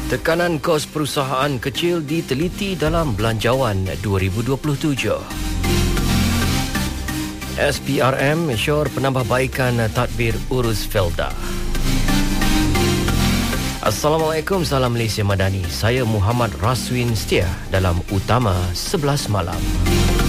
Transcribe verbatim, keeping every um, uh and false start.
Tekanan kos perusahaan kecil diteliti dalam Belanjawan dua ribu dua puluh tujuh. S P R M syor penambahbaikan tadbir urus Felda. Assalamualaikum, salam Malaysia Madani. Saya Muhammad Raswin Setia dalam Utama sebelas Malam.